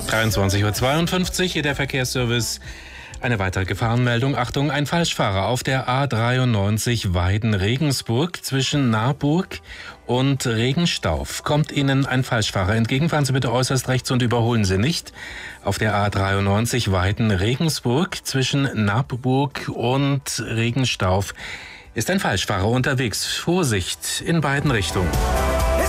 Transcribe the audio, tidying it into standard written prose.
23:52 Uhr, hier der Verkehrsservice. Eine weitere Gefahrenmeldung. Achtung, ein Falschfahrer auf der A93 Weiden-Regensburg zwischen Naarburg und Regenstauf. Kommt Ihnen ein Falschfahrer entgegen, fahren Sie bitte äußerst rechts und überholen Sie nicht. Auf der A93 Weiden-Regensburg zwischen Naarburg und Regenstauf ist ein Falschfahrer unterwegs. Vorsicht in beiden Richtungen.